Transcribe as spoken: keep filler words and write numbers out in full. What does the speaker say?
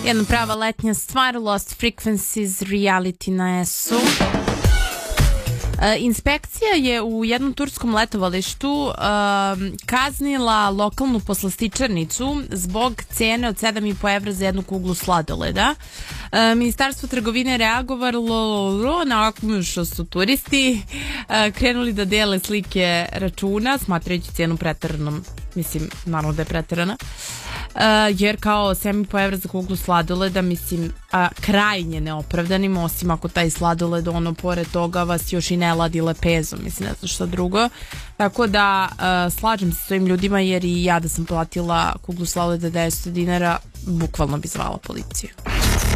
Jedna prava letnja stvar, Lost Frequencies, reality na S U. E, inspekcija je u jednom turskom letovalištu e, kaznila lokalnu poslastičarnicu zbog cene od sedam i po evra za jednu kuglu sladoleda. E, Ministarstvo trgovine reagovalo na ovako što su turisti e, krenuli da dele slike računa, smatrajući cenu preteranom. Mislim, naravno da je preterana. Uh, jer kao sedam i po evra za kuglu sladoleda, mislim, uh, krajnje neopravdanim, osim ako taj sladoled, ono, pored toga vas još i ne ladi lepezom, mislim, ne znam što drugo. Tako da, uh, slažem se s ovim ljudima, jer i ja da sam platila kuglu sladoleda deset dinara, bukvalno bi zvala policiju.